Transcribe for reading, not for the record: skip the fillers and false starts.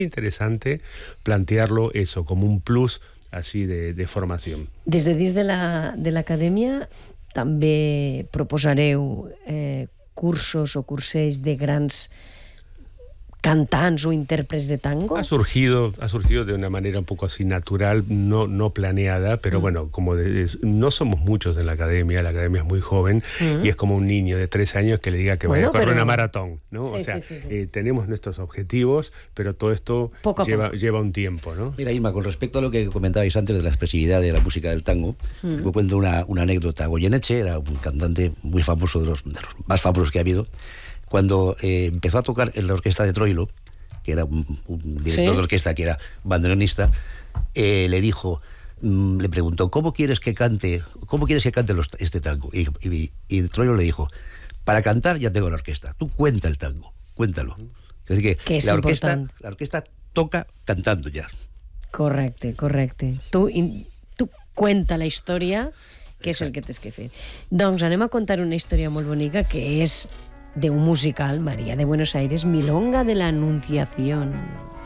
Interesante plantearlo eso como un plus así de formación. Des de dins de l'acadèmia també proposareu cursos o cursells de grans cantants o intérpretes de tango. Ha surgido de una manera un poco así natural, no planeada, pero bueno, como no somos muchos en la academia es muy joven y es como un niño de 3 años que le diga que vaya a correr una maratón, ¿no? Sí, o sea, sí. Tenemos nuestros objetivos, pero todo esto lleva un tiempo, ¿no? Mira, Irma, con respecto a lo que comentabais antes de la expresividad de la música del tango, me cuento una anécdota. Goyeneche era un cantante muy famoso, de los más famosos que ha habido. Cuando empezó a tocar en la orquesta de Troilo, que era un director de orquesta que era bandoneonista, le preguntó, ¿cómo quieres que cante este tango? Y Troilo le dijo, para cantar ya tengo la orquesta, tú cuenta el tango, cuéntalo. Es decir, que la orquesta toca cantando ya. Correcte. Tu cuenta la història, que és el que tens que fer. Doncs anem a contar una història molt bonica que és de un musical, María de Buenos Aires, Milonga de la Anunciación.